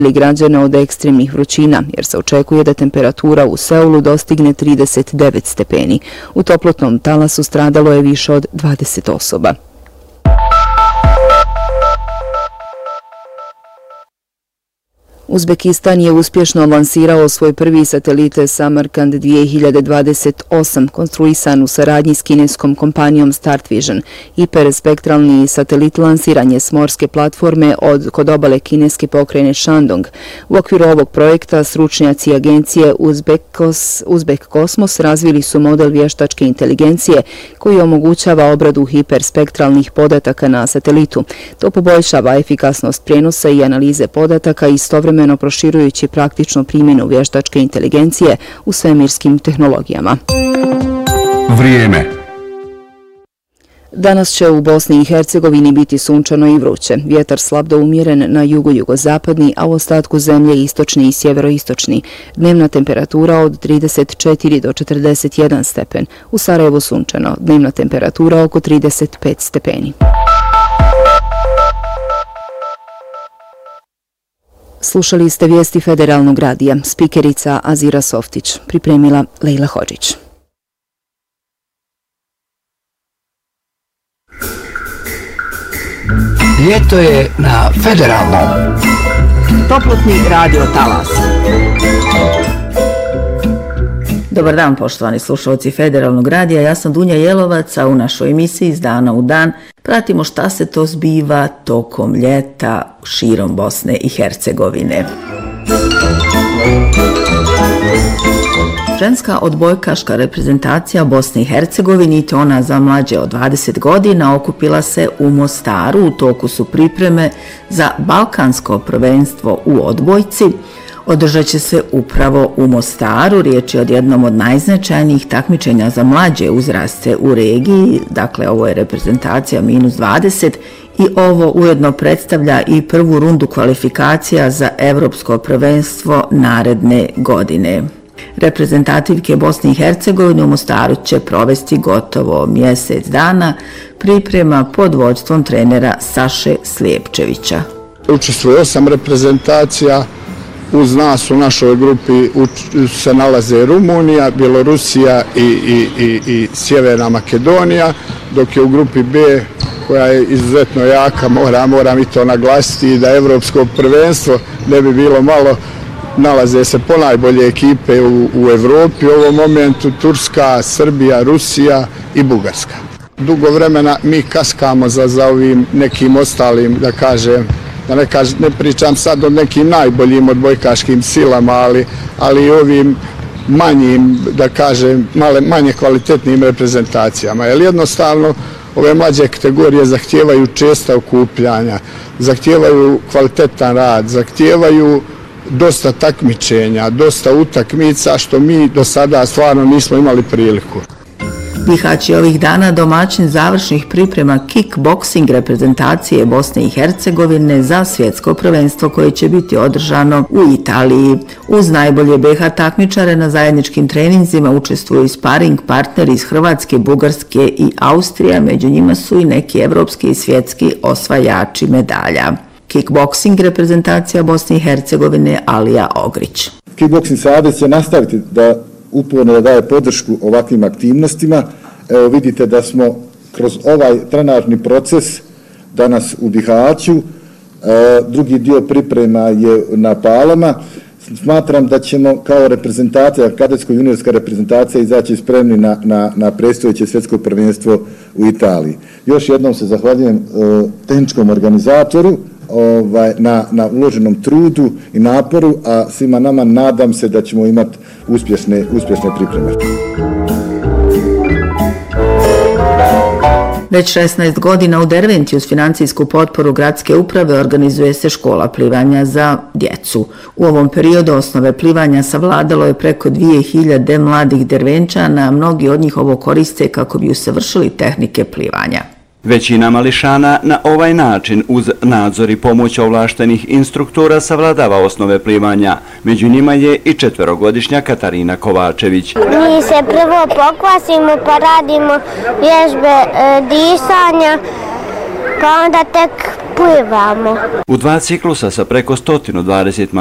građane od ekstremnih vrućina, jer se očekuje da temperatura u Seulu dostigne 39 stepeni. U toplotnom talasu stradalo je više od 20 osoba. Uzbekistan je uspješno lansirao svoj prvi satelite Samarkand 2028, konstruisan u saradnji s kineskom kompanijom Start Vision. Hiperspektralni satelit lansiran je s morske platforme kod obale kineske pokrajine Shandong. U okviru ovog projekta stručnjaci agencije Uzbek Kosmos razvili su model vještačke inteligencije koji omogućava obradu hiperspektralnih podataka na satelitu. To poboljšava efikasnost prijenosa i analize podataka i istovremeno proširujući praktičnu primjenu vještačke inteligencije u svemirskim tehnologijama. Vrijeme. Danas će u Bosni i Hercegovini biti sunčano i vruće. Vjetar slab do umjeren na jugo-jugozapadni, a u ostatku zemlje istočni i sjeveroistočni. Dnevna temperatura od 34 do 41 stepen. U Sarajevu sunčano. Dnevna temperatura oko 35 stepeni. Slušali ste vijesti Federalnog radija. Spikerica Azira Softić. Pripremila Lejla Hodžić. Ljeto je na Federalnom. Toplotni radio talas. Dobar dan, poštovani slušalci Federalnog radija, ja sam Dunja Jelovac, a u našoj emisiji iz dana u dan pratimo šta se to zbiva tokom ljeta širom Bosne i Hercegovine. Ženska odbojkaška reprezentacija Bosne i Hercegovine, i to ona za mlađe od 20 godina, okupila se u Mostaru. U toku su pripreme za balkansko prvenstvo u odbojci. Održat će se upravo u Mostaru. Riječ je o jednom od najznačajnijih takmičenja za mlađe uzraste u regiji. Dakle, ovo je reprezentacija -20 i ovo ujedno predstavlja i prvu rundu kvalifikacija za evropsko prvenstvo naredne godine. Reprezentativke Bosne i Hercegovine u Mostaru će provesti gotovo mjesec dana priprema pod vođstvom trenera Saše Slijepčevića. Učestvuje 8 reprezentacija. Uz nas u našoj grupi se nalaze Rumunija, Bjelorusija i Sjeverna Makedonija, dok je u grupi B, koja je izuzetno jaka, moram i to naglasiti, da evropsko prvenstvo ne bi bilo malo, nalaze se ponajbolje ekipe u Evropi u ovom momentu: Turska, Srbija, Rusija i Bugarska. Dugo vremena mi kaskamo za ovim nekim ostalim, da kažem, ne pričam sad o nekim najboljim odbojkaškim silama, ali i ovim manjim, da kažem, manje kvalitetnim reprezentacijama. Jer jednostavno ove mlađe kategorije zahtijevaju česta okupljanja, zahtijevaju kvalitetan rad, zahtijevaju dosta takmičenja, dosta utakmica, što mi do sada stvarno nismo imali priliku. Bihać je ovih dana domaćin završnih priprema kickboksing reprezentacije Bosne i Hercegovine za svjetsko prvenstvo koje će biti održano u Italiji. Uz najbolje BiH takmičare na zajedničkim treninzima učestvuju i sparing partneri iz Hrvatske, Bugarske i Austrije, među njima su i neki evropski i svjetski osvajači medalja. Kickboksing reprezentacija Bosne i Hercegovine Alija Ogrić. Kickboksing savez će nastaviti da uporno daje podršku ovakvim aktivnostima. Evo vidite da smo kroz ovaj trenažni proces danas u Bihaću, drugi dio priprema je na Palama. Smatram da ćemo kao reprezentacija, kadetsko-juniorska reprezentacija, izaći spremni na predstojeće svjetsko prvenstvo u Italiji. Još jednom se zahvaljujem tehničkom organizatoru na uloženom trudu i naporu, a svima nama nadam se da ćemo imati uspješne pripreme. Već 16 godina u Derventi uz financijsku potporu gradske uprave organizuje se škola plivanja za djecu. U ovom periodu osnove plivanja savladalo je preko 2000 mladih Dervenčana, a mnogi od njih ovo koriste kako bi usavršili tehnike plivanja. Većina mališana na ovaj način uz nadzor i pomoć ovlaštenih instruktora savladava osnove plivanja. Među njima je i 4-godišnja Katarina Kovačević. Mi se prvo pokvasimo pa radimo vježbe disanja, pa onda tek plivamo. U 2 ciklusa sa preko 120